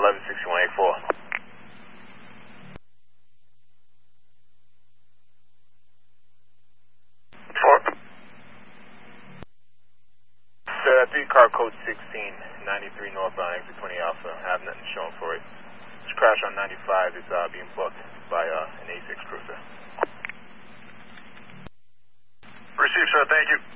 116184. Car code 16, 93 northbound, exit 20 Alpha. I have nothing shown for it. This crash on 95 is being booked by an A6 cruiser. Received, sir. Thank you.